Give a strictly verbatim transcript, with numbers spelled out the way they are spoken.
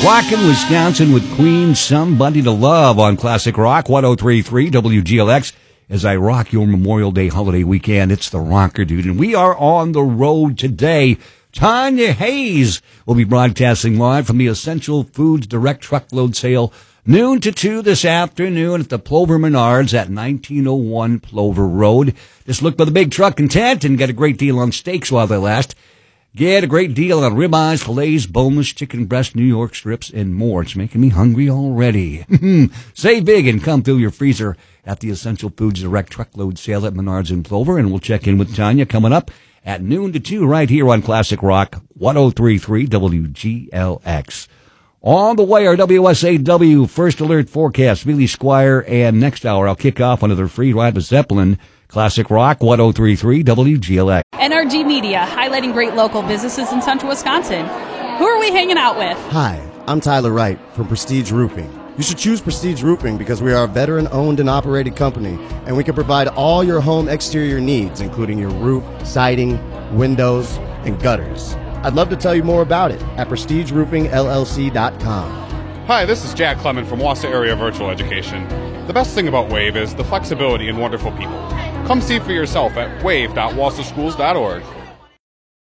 Rockin' Wisconsin with Queen, Somebody to Love on Classic Rock one oh three point three W G L X. As I rock your Memorial Day holiday weekend, it's the Rocker Dude, and we are on the road today. Tanya Hayes will be broadcasting live from the Essential Foods Direct Truckload Sale, noon to two this afternoon at the Plover Menards at nineteen oh one Plover Road. Just look for the big truck and tent and get a great deal on steaks while they last. Get a great deal on ribeyes, fillets, boneless chicken breast, New York strips, and more. It's making me hungry already. Save big and come fill your freezer at the Essential Foods Direct Truckload Sale at Menards and Plover. And we'll check in with Tanya coming up at noon to two right here on Classic Rock one oh three point three W G L X. On the way, our W S A W First Alert Forecast, Billy Squire, and next hour I'll kick off another free ride with Zeppelin. Classic Rock one oh three point three W G L X. N R G Media, highlighting great local businesses in central Wisconsin. Who are we hanging out with? Hi, I'm Tyler Wright from Prestige Roofing. You should choose Prestige Roofing because we are a veteran-owned and operated company, and we can provide all your home exterior needs, including your roof, siding, windows, and gutters. I'd love to tell you more about it at prestige roofing L L C dot com. Hi, this is Jack Clement from Wassa Area Virtual Education. The best thing about WAVE is the flexibility and wonderful people. Come see for yourself at wave dot wassa schools dot org.